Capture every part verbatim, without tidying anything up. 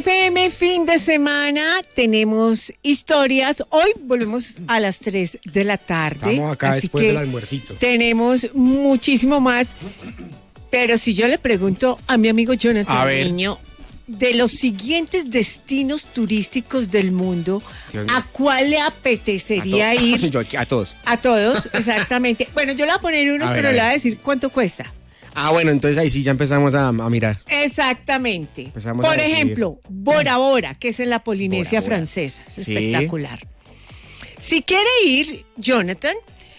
F M fin de semana tenemos historias. Hoy volvemos a las tres de la tarde. Estamos acá así después que del almuercito. Tenemos muchísimo más. Pero si yo le pregunto a mi amigo Jonathan Niño, de los siguientes destinos turísticos del mundo, ¿a cuál le apetecería a to- ir? Yo, a todos. A todos, exactamente. Bueno, yo le voy a poner unos, A ver, pero a le ver. voy a decir cuánto cuesta. Ah, bueno, entonces ahí sí ya empezamos a, a mirar. Exactamente. Empezamos a Por decidir. ejemplo, Bora Bora, que es en la Polinesia Bora Bora. francesa. Es Sí. espectacular. Si quiere ir, Jonathan,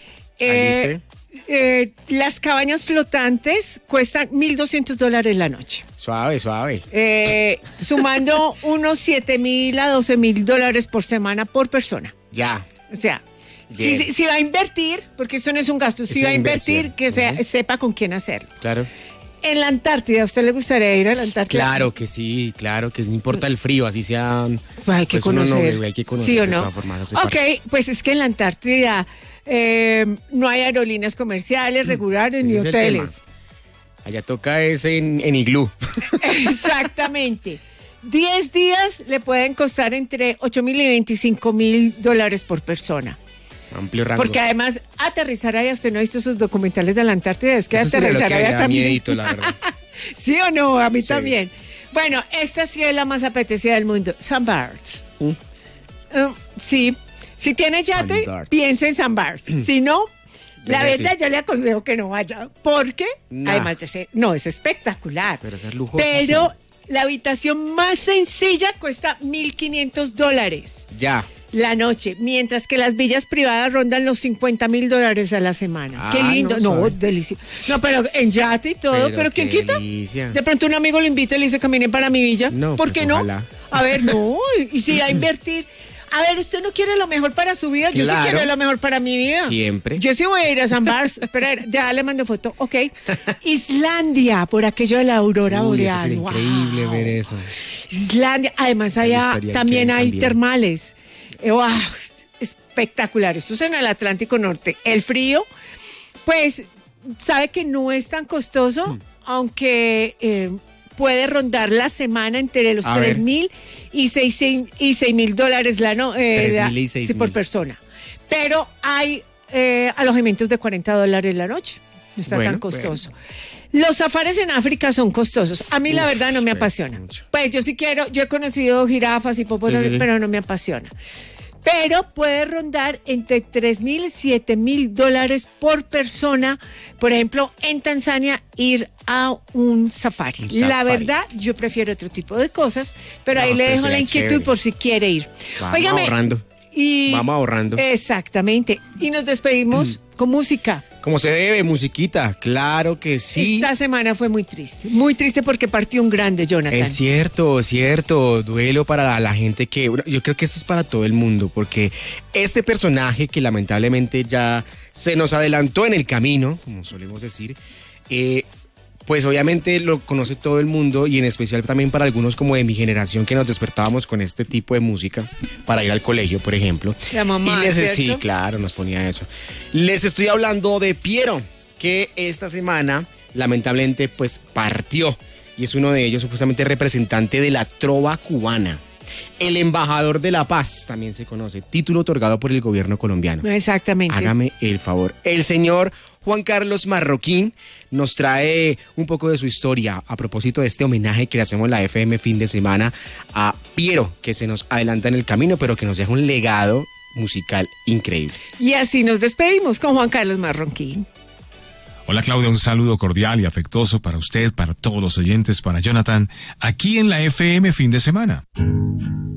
eh, ¿Aliste? eh, las cabañas flotantes cuestan mil doscientos dólares la noche. Suave, suave. Eh, sumando unos siete mil a doce mil dólares por semana por persona. Ya. O sea, si, Bien. si, si va a invertir, porque esto no es un gasto, si Es va a una invertir, inversión. que sea, Ujú. sepa con quién hacerlo. Claro. En la Antártida, ¿a usted le gustaría ir a la Antártida? Claro que sí, claro que no importa el frío, así sea. Pues hay que pues uno conocer. no, hay que conocer ¿Sí o de no? todas formas, hace Ok, parte. pues es que en la Antártida eh, no hay aerolíneas comerciales, regulares, ni Ese es el hoteles. tema. Allá toca ese en, en iglú. Exactamente. Diez días le pueden costar entre ocho mil y veinticinco mil dólares por persona. Amplio rango. Porque además, aterrizar allá, usted no ha visto esos documentales de la Antártida, es que Eso sería lo aterrizar que allá me da también. miedito, la verdad. ¿Sí o no? A mí Sí. también. Bueno, esta sí es la más apetecida del mundo. San Barts. Mm. Uh, sí. Si tiene yate, San Barts. piense en San Barts. Si no, la Desde verdad sí. yo le aconsejo que no vaya. Porque, Nah. además de ser, no, es espectacular. Pero eso es lujoso. Pero la habitación más sencilla cuesta mil quinientos dólares Ya. la noche, mientras que las villas privadas rondan los cincuenta mil dólares a la semana. Ah, Qué lindo, no, no, suave. delicioso. No, pero en yate y todo, pero, Pero ¿quién qué quita? delicia. De pronto un amigo lo invita y le dice, caminen para mi villa. No, ¿Por pues, qué no? ojalá. A ver, no, y si va a invertir. A ver, ¿usted no quiere lo mejor para su vida? Yo Claro. sí quiero lo mejor para mi vida. Siempre. Yo sí voy a ir a San Bars. Espera, ya le mando foto. Ok. Islandia, por aquello de la aurora Uy, eso boreal. sería increíble Wow. ver eso. Islandia, además allá gustaría también que hay también. termales. Eh, wow, espectacular. Esto es en el Atlántico Norte. El frío, pues, sabe que no es tan costoso, Hmm. aunque eh, puede rondar la semana entre los A tres ver. mil y seis mil dólares la no, eh, Tres la- mil y seis sí, por mil. persona. Pero hay eh, alojamientos de cuarenta dólares la noche. No está Bueno, tan costoso. Los safaris en África son costosos. A mí la Uf, verdad no me pero apasiona. mucho. Pues yo sí quiero, yo he conocido jirafas y hipopótamos, Sí, sí, sí. pero no me apasiona. Pero puede rondar entre tres mil y siete mil dólares por persona. Por ejemplo, en Tanzania, ir a un safari. Un La safari. verdad, yo prefiero otro tipo de cosas, pero No, ahí le pero dejo la sería inquietud chévere. por si quiere ir. Vamos ahorrando. Y, Vamos ahorrando. Exactamente. Y nos despedimos con música. Como se debe, musiquita. Claro que sí. Esta semana fue muy triste. Muy triste porque partió un grande, Jonathan. Es cierto, cierto. Duelo para la, la gente que... bueno, yo creo que esto es para todo el mundo, porque este personaje que lamentablemente ya se nos adelantó en el camino, como solemos decir, eh, pues obviamente lo conoce todo el mundo y en especial también para algunos como de mi generación que nos despertábamos con este tipo de música para ir al colegio, por ejemplo. La mamá, Y les, ¿cierto? sí, claro, nos ponía eso. Les estoy hablando de Piero, que esta semana lamentablemente pues partió y es uno de ellos, supuestamente representante de la trova cubana. El embajador de la paz, también se conoce, título otorgado por el gobierno colombiano. Exactamente. Hágame el favor. El señor Juan Carlos Marroquín nos trae un poco de su historia a propósito de este homenaje que le hacemos en la F M fin de semana a Piero, que se nos adelanta en el camino, pero que nos deja un legado musical increíble. Y así nos despedimos con Juan Carlos Marroquín. Hola Claudia, un saludo cordial y afectuoso para usted, para todos los oyentes, para Jonathan, aquí en la F M fin de semana.